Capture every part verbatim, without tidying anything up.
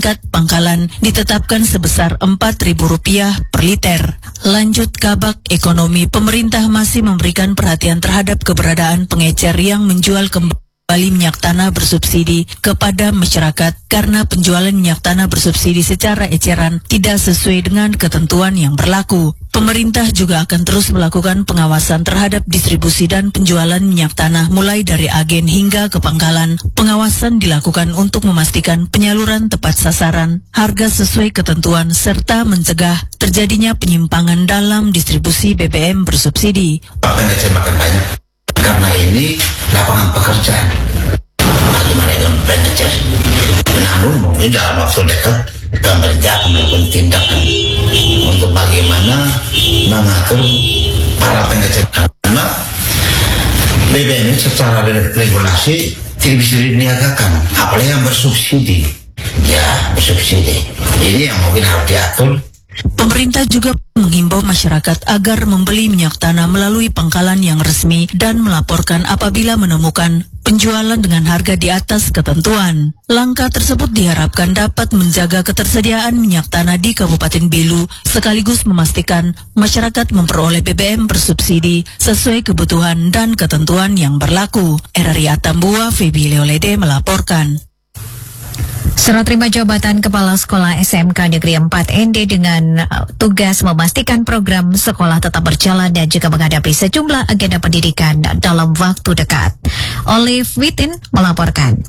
Pangkalan ditetapkan sebesar empat ribu rupiah per liter. Lanjut kabak ekonomi, pemerintah masih memberikan perhatian terhadap keberadaan pengecer yang menjual kembali minyak tanah bersubsidi kepada masyarakat karena penjualan minyak tanah bersubsidi secara eceran tidak sesuai dengan ketentuan yang berlaku. Pemerintah juga akan terus melakukan pengawasan terhadap distribusi dan penjualan minyak tanah mulai dari agen hingga ke pangkalan. Pengawasan dilakukan untuk memastikan penyaluran tepat sasaran, harga sesuai ketentuan, serta mencegah terjadinya penyimpangan dalam distribusi B B M bersubsidi. Pengecer makan banyak karena ini lapangan pekerjaan. Bagaimana dengan pengecer? Namun mungkin dalam waktu dekat pemerintah akan melakukan tindakan untuk bagaimana mengatur para pengecer, karena B B M secara regulasi tidak bisa diniagakan, apalagi yang bersubsidi. Ya, bersubsidi. Ini yang mungkin harus diatur. Pemerintah juga menghimbau masyarakat agar membeli minyak tanah melalui pangkalan yang resmi dan melaporkan apabila menemukan penjualan dengan harga di atas ketentuan. Langkah tersebut diharapkan dapat menjaga ketersediaan minyak tanah di Kabupaten Belu sekaligus memastikan masyarakat memperoleh B B M bersubsidi sesuai kebutuhan dan ketentuan yang berlaku. R R I Atambua, Febi Leolede melaporkan. Serah terima jabatan Kepala Sekolah S M K Negeri empat N D dengan uh, tugas memastikan program sekolah tetap berjalan dan juga menghadapi sejumlah agenda pendidikan dalam waktu dekat. Olive Witin melaporkan.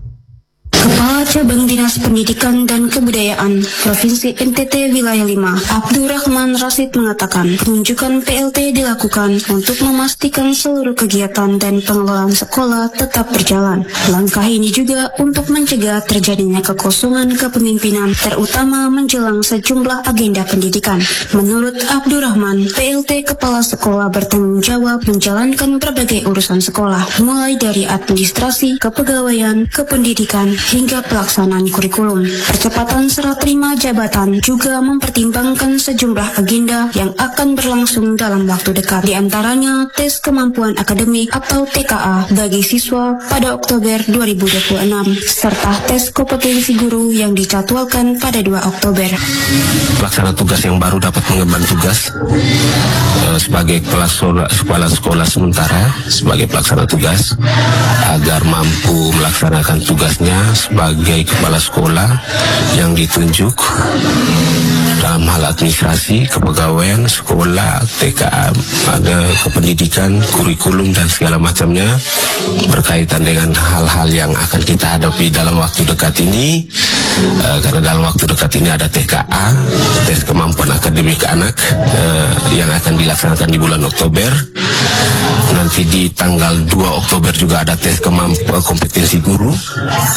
Kepala Cabang Dinas Pendidikan dan Kebudayaan Provinsi N T T Wilayah lima, Abdurrahman Rasid mengatakan penunjukan P L T dilakukan untuk memastikan seluruh kegiatan dan pengelolaan sekolah tetap berjalan. Langkah ini juga untuk mencegah terjadinya kekosongan kepemimpinan, terutama menjelang sejumlah agenda pendidikan. Menurut Abdurrahman, P L T Kepala Sekolah bertanggung jawab menjalankan berbagai urusan sekolah, mulai dari administrasi, kepegawaian, kependidikan, hingga pelaksanaan kurikulum. Percepatan serah terima jabatan juga mempertimbangkan sejumlah agenda yang akan berlangsung dalam waktu dekat. Di antaranya tes kemampuan akademik atau T K A bagi siswa pada Oktober dua ribu dua puluh enam, serta tes kompetensi guru yang dijadwalkan pada dua Oktober. Pelaksana tugas yang baru dapat mengemban tugas uh, sebagai kepala sekolah, kepala sekolah sementara sebagai pelaksana tugas agar mampu melaksanakan tugasnya sebagai kepala sekolah yang ditunjuk dalam hal administrasi, kepegawaian, sekolah, T K A, ada kependidikan, kurikulum dan segala macamnya berkaitan dengan hal-hal yang akan kita hadapi dalam waktu dekat ini. Uh, karena dalam waktu dekat ini ada T K A, tes kemampuan akademik anak uh, yang akan dilaksanakan di bulan Oktober. Nanti di tanggal dua Oktober juga ada tes kemampuan kompetensi guru